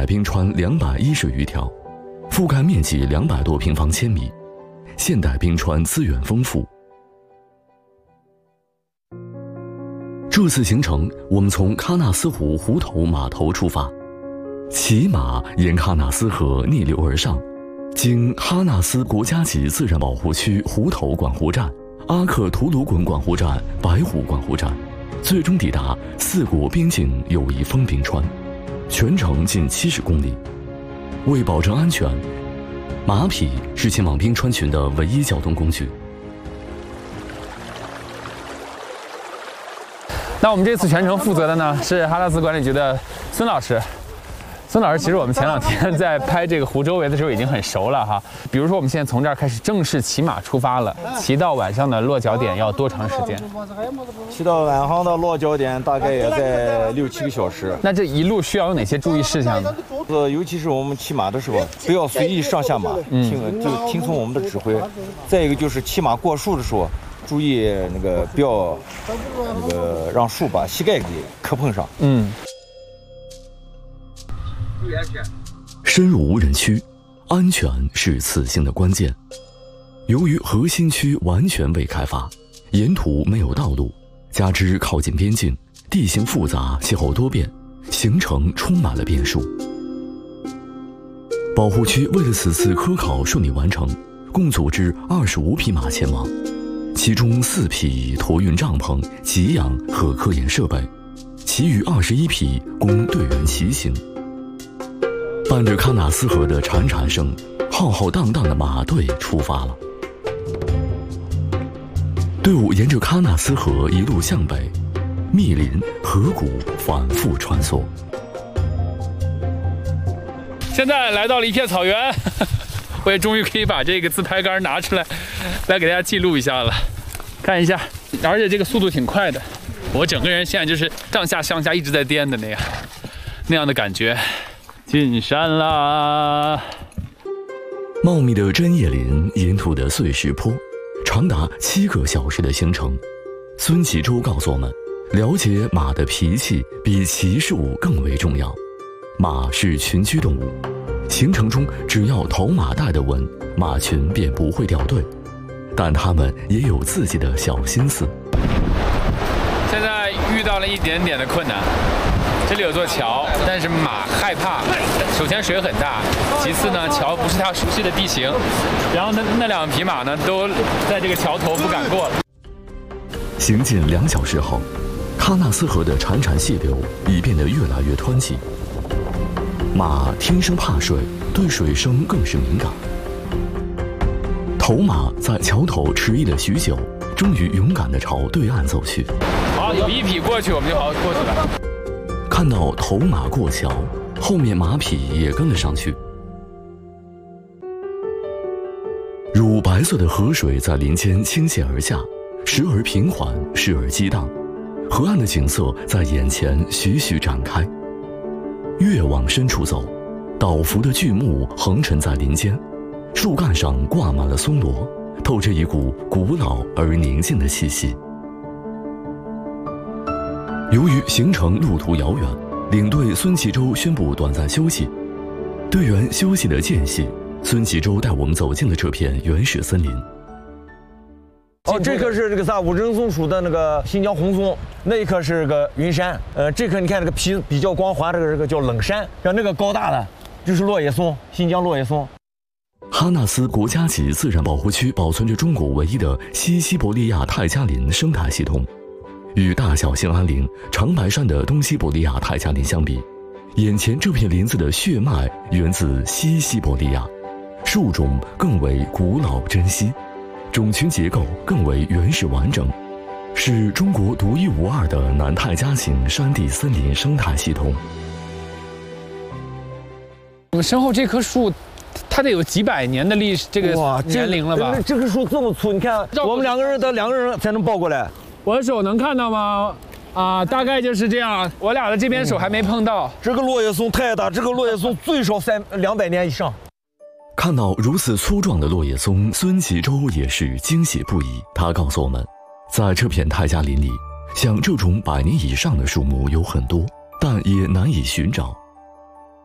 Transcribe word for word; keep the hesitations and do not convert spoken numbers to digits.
冰川两百一十余条，覆盖面积两百多平方千米。现代冰川资源丰富。这次行程，我们从喀纳斯湖湖头码头出发，骑马沿喀纳斯河逆流而上，经哈纳斯国家级自然保护区湖头管湖站、阿克图鲁滚管湖站、白湖管湖站，最终抵达四国边境友谊峰冰川，全程近七十公里。为保证安全，马匹是前往冰川群的唯一交通工具。 那我们这次全程负责的呢是哈纳斯管理局的孙老师。孙老师，其实我们前两天在拍这个湖周围的时候已经很熟了哈。比如说，我们现在从这儿开始正式骑马出发了，骑到晚上的落脚点要多长时间？ 骑到晚上的落脚点大概也在六七个小时。 那这一路需要有哪些注意事项呢？ 呃，尤其是我们骑马的时候，不要随意上下马，听就听从我们的指挥。再一个就是骑马过树的时候，注意那个不要那个让树把膝盖给磕碰上。 嗯。 深入无人区，安全是此行的关键。由于核心区完全未开发，沿途没有道路，加之靠近边境，地形复杂，气候多变，行程充满了变数。保护区为了此次科考顺利完成，共组织二十五匹马前往，其中四匹驮运帐篷、给养和科研设备，其余二十一匹供队员骑行。伴着喀纳斯河的潺潺声，浩浩荡荡的马队出发了。队伍沿着喀纳斯河一路向北，密林河谷反复穿梭。 现在来到了一片草原，我也终于可以把这个自拍杆拿出来，来给大家记录一下了。看一下，而且这个速度挺快的，我整个人现在就是上下上下一直在颠的那样，那样的感觉。进山啦！ 茂密的针叶林，沿途的碎石坡，长达七个小时的行程。孙启洲告诉我们，了解马的脾气比骑术更为重要。马是群居动物，行程中只要头马带得稳，马群便不会掉队。但它们也有自己的小心思。 现在遇到了一点点的困难。这里有座桥，但是马害怕。首先水很大，其次呢，桥不是它熟悉的地形。然后那那两匹马呢，都在这个桥头不敢过。 行进两小时后，喀纳斯河的潺潺细流已变得越来越湍急。马天生怕水，对水声更是敏感。头马在桥头迟疑了许久，终于勇敢地朝对岸走去。 好，有一匹过去，我们就好过去了。 看到头马过桥，后面马匹也跟了上去。乳白色的河水在林间倾泻而下，时而平缓，时而激荡。河岸的景色在眼前徐徐展开。越往深处走，倒伏的巨木横陈在林间，树干上挂满了松萝，透着一股古老而宁静的气息。由于行程路途遥远，领队孙启洲宣布短暂休息。队员休息的间隙，孙启洲带我们走进了这片原始森林。 哦，这棵是这个啥五仁松属的那个新疆红松，那一棵是个云杉。呃，这棵你看这个皮比较光滑，这个这个叫冷杉。像那个高大的，就是落叶松，新疆落叶松。 哈纳斯国家级自然保护区保存着中国唯一的西西伯利亚泰加林生态系统。与大小兴安岭、长白山的东西伯利亚泰加林相比，眼前这片林子的血脉源自西西伯利亚，树种更为古老珍稀，种群结构更为原始完整，是中国独一无二的南泰加型山地森林生态系统。 我们身后这棵树，它得有几百年的历史，这个年龄了吧？ 这棵树这么粗，你看我们两个人得两个人才能抱过来。 我的手能看到吗？啊，大概就是这样。我俩的这边手还没碰到。 嗯、这个落叶松太大，这个落叶松最少三两百年以上。 看到如此粗壮的落叶松，孙启洲也是惊喜不已。他告诉我们，在这片泰加林里，像这种百年以上的树木有很多，但也难以寻找。